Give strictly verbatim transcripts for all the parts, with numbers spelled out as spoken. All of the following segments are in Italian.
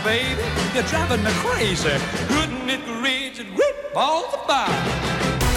baby, you're driving me crazy. Couldn't it reach it? Great balls of fire.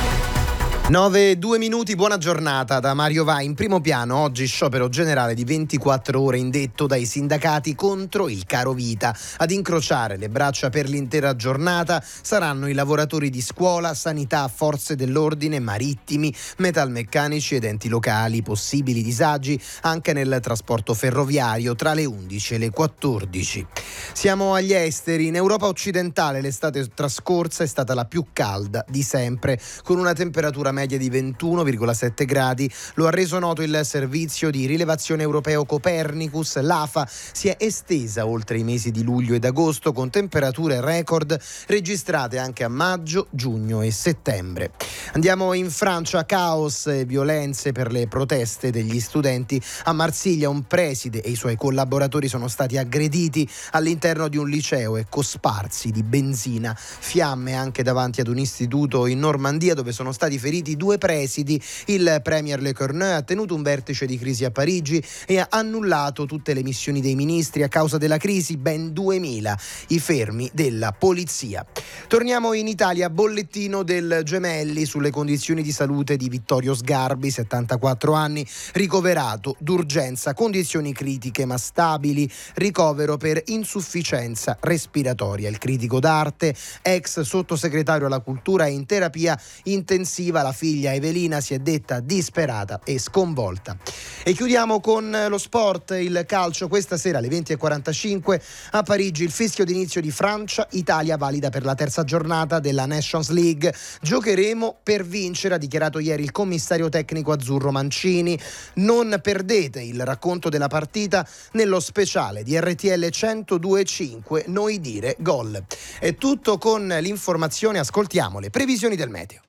nove e due minuti, buona giornata da Mario Vai. In primo piano oggi sciopero generale di ventiquattro ore indetto dai sindacati contro il caro vita. Ad incrociare le braccia per l'intera giornata saranno i lavoratori di scuola, sanità, forze dell'ordine, marittimi, metalmeccanici ed enti locali. Possibili disagi anche nel trasporto ferroviario tra le undici e le quattordici. Siamo agli esteri. In Europa occidentale l'estate trascorsa è stata la più calda di sempre, con una temperatura media di ventuno virgola sette gradi. Lo ha reso noto il servizio di rilevazione europeo Copernicus. L'A F A si è estesa oltre i mesi di luglio ed agosto, con temperature record registrate anche a maggio, giugno e settembre. Andiamo in Francia. Caos e violenze per le proteste degli studenti. A Marsiglia un preside e i suoi collaboratori sono stati aggrediti all'interno di un liceo e cosparsi di benzina. Fiamme anche davanti ad un istituto in Normandia, dove sono stati feriti due presidi. Il premier Le Cornu ha tenuto un vertice di crisi a Parigi e ha annullato tutte le missioni dei ministri a causa della crisi, ben duemila i fermi della polizia. Torniamo in Italia. Bollettino del Gemelli sulle condizioni di salute di Vittorio Sgarbi, settantaquattro anni, ricoverato d'urgenza, condizioni critiche ma stabili, ricovero per insufficienza respiratoria. Il critico d'arte, ex sottosegretario alla cultura, è in terapia intensiva. La figlia Evelina si è detta disperata e sconvolta. E chiudiamo con lo sport, il calcio. Questa sera alle venti e quarantacinque a Parigi il fischio d'inizio di Francia-Italia, valida per la terza giornata della Nations League. Giocheremo per vincere, ha dichiarato ieri il commissario tecnico azzurro Mancini. Non perdete il racconto della partita nello speciale di R T L centodue e cinque Noi dire gol. È tutto con l'informazione, ascoltiamo le previsioni del meteo.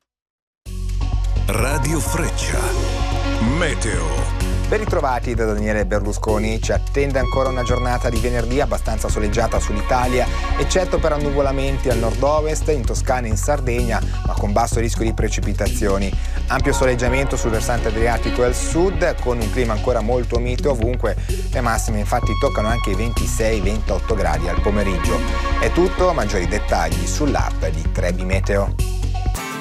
Radio Freccia, meteo. Ben ritrovati da Daniele Berlusconi. Ci attende ancora una giornata di venerdì abbastanza soleggiata sull'Italia, eccetto per annuvolamenti al nord-ovest, in Toscana e in Sardegna, ma con basso rischio di precipitazioni. Ampio soleggiamento sul versante adriatico e al sud, con un clima ancora molto mite ovunque. Le massime infatti toccano anche i ventisei ventotto gradi al pomeriggio. È tutto, maggiori dettagli sull'app di Trebi Meteo.